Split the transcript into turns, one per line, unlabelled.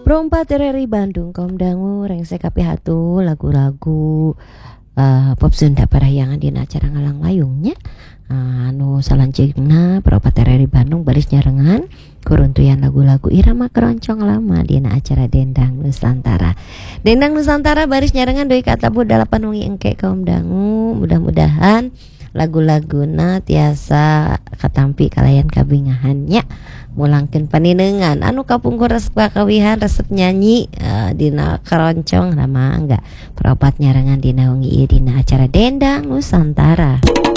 Perompat dari Bandung kaum dangu rengsek kapi hatu lagu-lagu pop Sunda parahyangan dina acara ngalang layungnya anu salanjengna perompat dari Bandung baris nyarengan kuruntuyan lagu-lagu irama keroncong lama dina acara Dendang Nusantara. Dendang Nusantara baris nyarengan doi kata budalapan wengi engke kaum dangu, mudah-mudahan lagu-laguna tiasa katampi kalayan kabingahannya mulangkeun paninengan anu kapungkur resep kakawihan resep nyanyi dina keroncong lama enggak peropat nyarengan dina wengi ieu dina acara Dendang Nusantara.